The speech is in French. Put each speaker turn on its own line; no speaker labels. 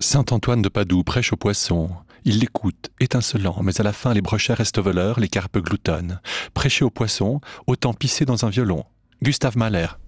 Saint Antoine de Padoue prêche aux poissons. Il l'écoute, étincelant, mais à la fin les brochets restent voleurs, les carpes gloutonnent. Prêcher aux poissons, autant pisser dans un violon. Gustave Mahler.